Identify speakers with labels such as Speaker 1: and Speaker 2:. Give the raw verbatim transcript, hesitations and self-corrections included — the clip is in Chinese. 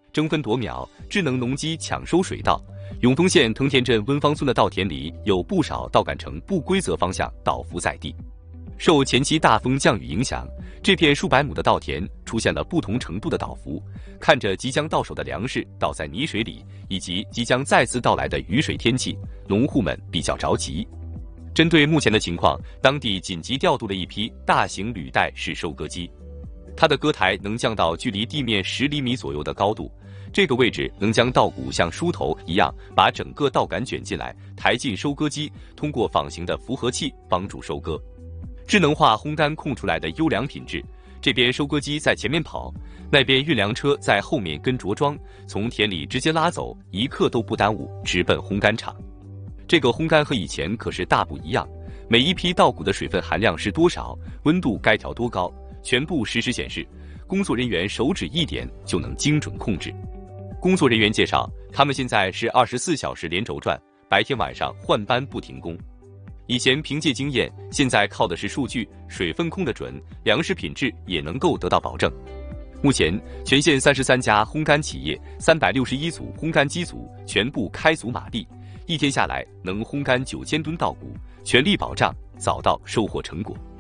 Speaker 1: 争分夺秒，智能农机抢收水稻。永丰县藤田镇温芳村的稻田里有不少稻杆呈不规则方向倒伏在地。受前期大风降雨影响，这片数百亩的稻田出现了不同程度的倒伏，看着即将到手的粮食倒在泥水里，以及即将再次到来的雨水天气，农户们比较着急。针对目前的情况，当地紧急调度了一批大型履带式收割机，它的割台能降到距离地面十厘米左右的高度，这个位置能将稻谷像梳头一样把整个稻杆卷进来，抬进收割机，通过仿形的复合器帮助收割。智能化烘干控出来的优良品质，这边收割机在前面跑，那边运粮车在后面跟着装，从田里直接拉走，一刻都不耽误，直奔烘干厂。这个烘干和以前可是大不一样，每一批稻谷的水分含量是多少，温度该调多高，全部实时显示，工作人员手指一点就能精准控制。工作人员介绍，他们现在是二十四小时连轴转，白天晚上换班不停工。以前凭借经验，现在靠的是数据，水分控得准，粮食品质也能够得到保证。目前，全县三十三家烘干企业、三百六十一组烘干机组全部开足马力，一天下来能烘干九千吨稻谷，全力保障早稻收获成果。